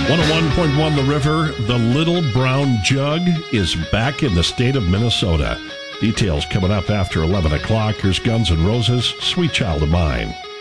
101.1 The River, the Little Brown Jug is back in the state of Minnesota. Details coming up after 11 o'clock. Here's Guns N' Roses, Sweet Child of Mine.